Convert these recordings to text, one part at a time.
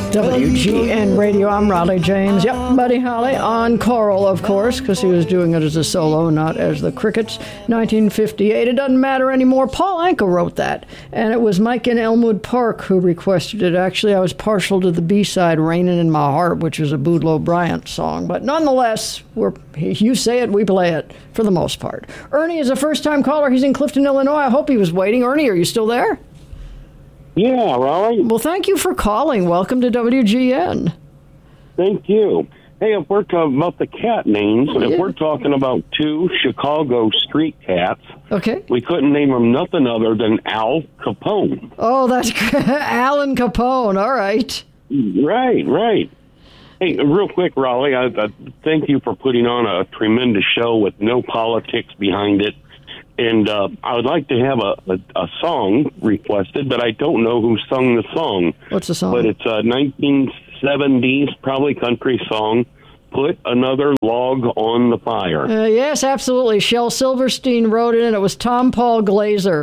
WGN Radio, I'm Raleigh James. Yep, Buddy Holly on choral, of course, because he was doing it as a solo, not as the Crickets. 1958, it doesn't matter anymore. Paul Anka wrote that, and it was Mike in Elmwood Park who requested it. Actually, I was partial to the B-side, Raining in My Heart, which is a Boudleaux Bryant song. But nonetheless, you say it, we play it, for the most part. Ernie is a first-time caller. He's in Clifton, Illinois. I hope he was waiting. Ernie, are you still there? Yeah, Raleigh. Well, thank you for calling. Welcome to WGN. Thank you. Hey, if we're talking about the cat names, if we're talking about two Chicago street cats, okay, we couldn't name them nothing other than Al Capone. Oh, that's Alan Capone. All right. Right. Hey, real quick, Raleigh, I thank you for putting on a tremendous show with no politics behind it. And I would like to have a song requested, but I don't know who sung the song. What's the song? But it's a 1970s, probably country song, Put Another Log on the Fire. Yes, absolutely. Shel Silverstein wrote it, and it was Tom Paul Glazer.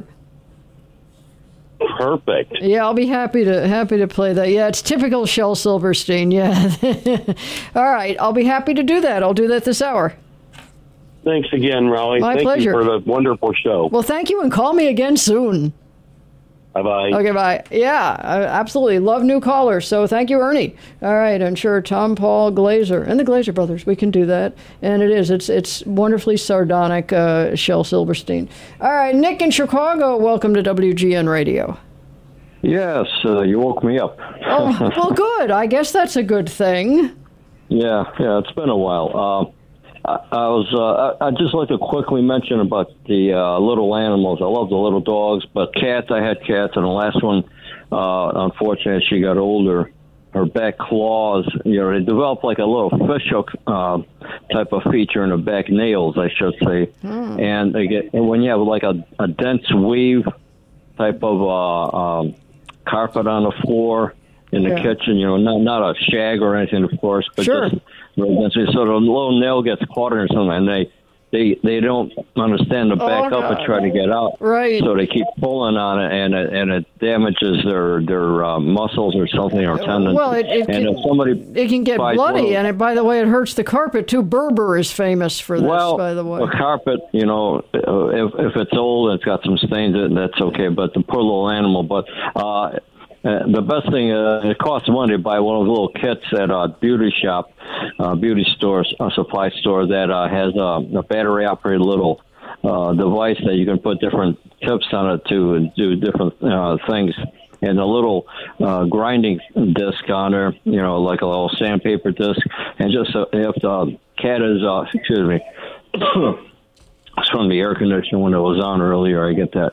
Perfect. Yeah, I'll be happy to play that. Yeah, it's typical Shel Silverstein, yeah. All right, I'll be happy to do that. I'll do that this hour. Thanks again, Raleigh. My Thank pleasure. you for the wonderful show. Well, thank you, and call me again soon. Bye-bye. Okay, bye. Yeah, I absolutely. Love new callers, so thank you, Ernie. All right, and sure, Tom Paul Glazer and the Glazer Brothers, we can do that. And it's wonderfully sardonic, Shel Silverstein. All right, Nick in Chicago, welcome to WGN Radio. Yes, you woke me up. Oh, well, good. I guess that's a good thing. Yeah, it's been a while. I'd just like to quickly mention about the little animals. I love the little dogs, but cats, I had cats, and the last one, unfortunately, as she got older, her back claws, they developed like a little fishhook type of feature in the back nails, I should say. And when you have like a dense weave type of carpet on the floor in the kitchen, not a shag or anything, of course, but just so the little nail gets caught in or something, and they don't understand to back up and try to get out. Right. So they keep pulling on it, and it damages their muscles or something, or tendons. Well, it can get bloody, and by the way, it hurts the carpet too. Berber is famous for this, by the way. Well, the carpet, if it's old and it's got some stains in it, that's okay. But the poor little animal, the best thing, it costs money to buy one of those little kits at a beauty shop, beauty store, a supply store that has a battery-operated little device that you can put different tips on it to do different things. And a little grinding disc on there, like a little sandpaper disc. And just if the cat is, excuse me, it's from the air conditioner when it was on earlier, I get that.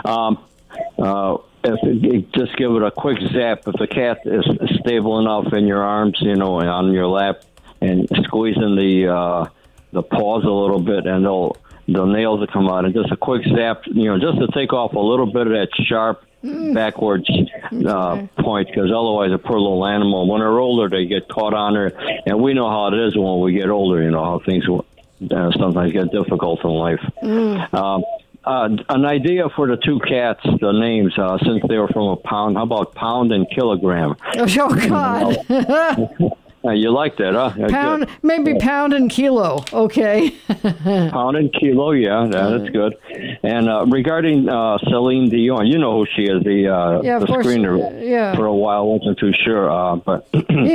Just give it a quick zap. If the cat is stable enough in your arms, on your lap, and squeezing the paws a little bit, and the nails will come out. And just a quick zap, just to take off a little bit of that sharp backwards point, because otherwise a poor little animal, when they're older, they get caught on there. And we know how it is when we get older, how things sometimes get difficult in life. An idea for the two cats, the names, since they were from a pound. How about Pound and Kilogram? Oh, God. You like that, huh? Pound, maybe Pound and Kilo. Okay. Pound and Kilo, yeah, that's good. And regarding Celine Dion, you know who she is, the screener for a while. Wasn't too sure, but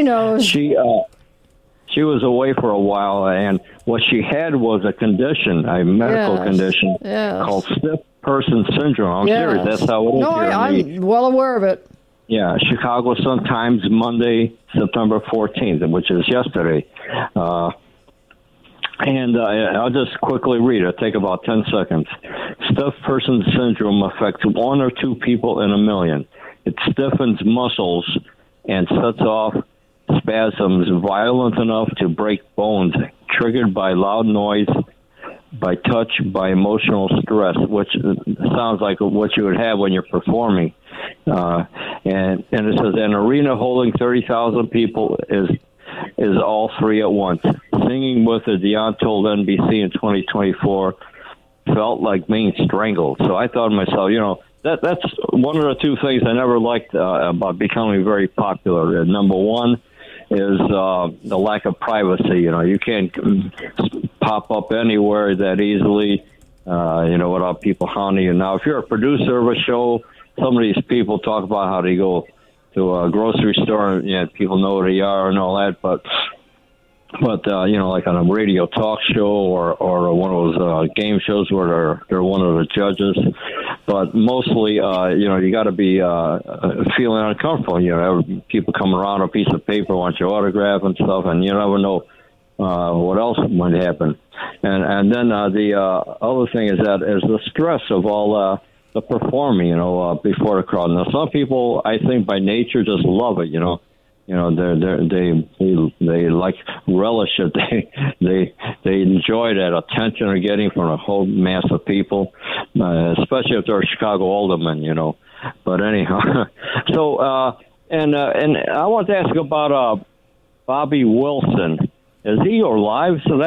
She was away for a while, and what she had was a condition, a medical condition called stiff person syndrome. I'm serious. That's how it is. No, I'm well aware of it. Yeah, Chicago Sun-Times, Monday, September 14th, which is yesterday. And I'll just quickly read it. It'll take about 10 seconds. Stiff person syndrome affects 1 or 2 people in a million. It stiffens muscles and sets off spasms violent enough to break bones, triggered by loud noise, by touch, by emotional stress, which sounds like what you would have when you're performing. And it says an arena holding 30,000 people is all three at once. Singing with her, Dion told NBC in 2024, felt like being strangled. So I thought to myself, that's one of the two things I never liked about becoming very popular. Number one is the lack of privacy. You can't pop up anywhere that easily, without people hounding you. Now, if you're a producer of a show, some of these people talk about how they go to a grocery store and people know where they are and all that, but like on a radio talk show or one of those game shows where they're one of the judges. But mostly, you got to be feeling uncomfortable. People come around a piece of paper, want your autograph and stuff, and you never know what else might happen. And then the other thing is the stress of all the performing, before the crowd. Now, some people, I think, by nature, just love it. They like relish it. They enjoy that attention they're getting from a whole mass of people, especially if they're Chicago aldermen. But anyhow, so and I want to ask about Bobby Wilson. Is he alive? So